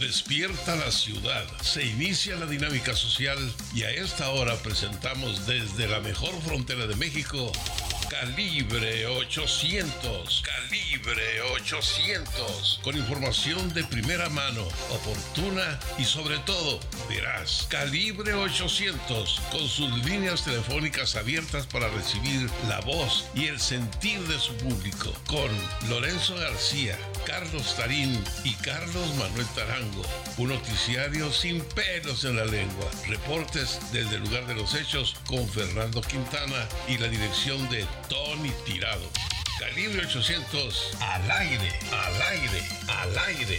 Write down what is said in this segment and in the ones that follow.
Despierta la ciudad, se inicia la dinámica social y a esta hora presentamos desde la mejor frontera de México, Calibre 800. Calibre 800. Con información de primera mano, oportuna y sobre todo veraz. Calibre 800. Con sus líneas telefónicas abiertas para recibir la voz y el sentir de su público. Con Lorenzo García, Carlos Tarín y Carlos Manuel Tarango. Un noticiario sin pelos en la lengua. Reportes desde el lugar de los hechos con Fernando Quintana y la dirección de Tony Tirado. Calibre 800 al aire, al aire, al aire.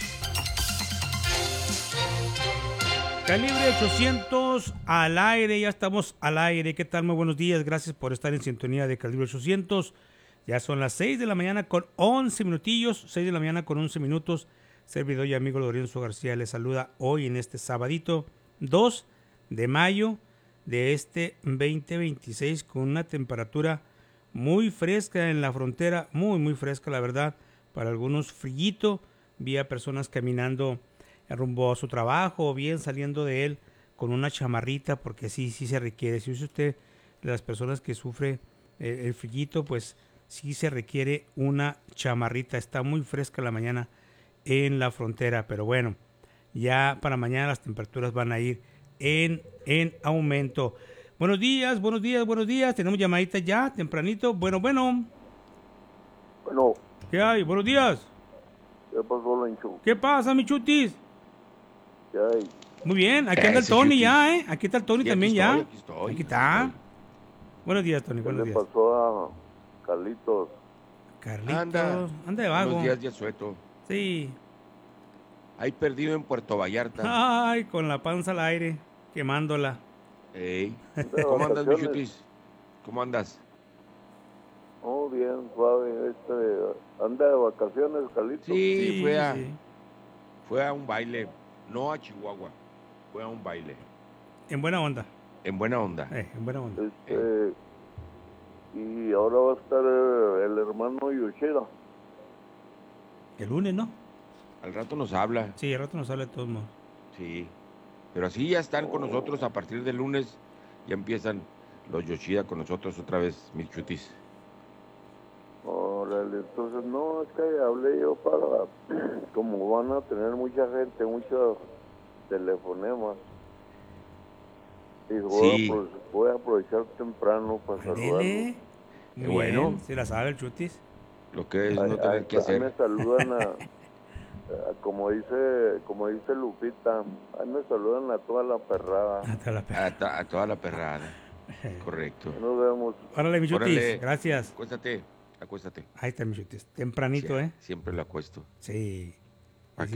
Calibre 800 al aire, ya estamos al aire. ¿Qué tal? Muy buenos días, gracias por estar en sintonía de Calibre 800. Ya son las 6 de la mañana con 11 minutillos, 6 de la mañana con 11 minutos. Servidor y amigo Lorenzo García les saluda hoy en este sabadito 2 de mayo de este 2026 con una temperatura muy fresca en la frontera, muy fresca la verdad, para algunos frillito. Vi a personas caminando rumbo a su trabajo o bien saliendo de él con una chamarrita porque sí se requiere. Si es usted de las personas que sufre el frillito, pues sí se requiere una chamarrita. Está muy fresca la mañana en la frontera, pero bueno, ya para mañana las temperaturas van a ir en aumento. Buenos días. Tenemos llamadita ya, tempranito. Bueno. Bueno. ¿Qué hay? Buenos días. ¿Qué pasó, Lencho? ¿Qué pasa, mi chutis? ¿Qué hay? Muy bien, aquí anda el Tony chutis. Ya, ¿eh? Aquí está el Tony también ya. Aquí está. Buenos días, Tony. ¿Qué le pasó a Carlitos? Anda de vago. Unos días de asueto. Sí. Ahí perdido en Puerto Vallarta. Ay, con la panza al aire, quemándola. Ey. ¿Cómo andas, mi chutis? ¿Cómo andas? Oh, bien, suave. ¿Anda de vacaciones, Carlitos? Sí, fue a un baile. No a Chihuahua. Fue a un baile. En buena onda. En buena onda. En buena onda. Y ahora va a estar el hermano Yoshida. El lunes, ¿no? Al rato nos habla. Sí, al rato nos habla de todos modos. Sí. Pero así ya están con nosotros a partir del lunes. Ya empiezan los Yoshida con nosotros otra vez, mis chutis. Órale, entonces no, es que hablé yo para, como van a tener mucha gente, muchos telefonemas, y voy a aprovechar temprano para saludarlos. Muy bueno, se la sabe el chutis. Lo que es no tener que hacer. Me saludan como dice Lupita, ahí me saludan a toda la perrada. A toda la perrada. Correcto. Nos vemos. Órale, mi chutis, gracias. Acuéstate. Ahí está mi chutis, tempranito, Siempre lo acuesto. Sí.